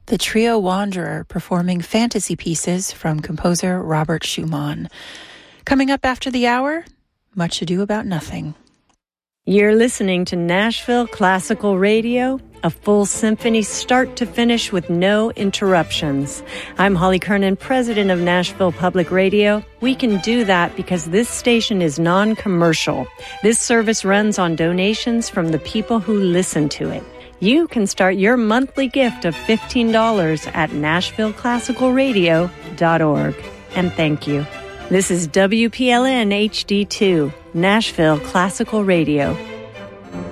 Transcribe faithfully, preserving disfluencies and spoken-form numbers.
the trio Wanderer performing fantasy pieces from composer Robert Schumann. Coming up after the hour, Much Ado About Nothing. You're listening to Nashville Classical Radio, a full symphony start to finish with no interruptions. I'm Holly Kernan, president of Nashville Public Radio. We can do that because this station is non-commercial. This service runs on donations from the people who listen to it. You can start your monthly gift of fifteen dollars at nashville classical radio dot org. And thank you. This is W P L N H D two, Nashville Classical Radio.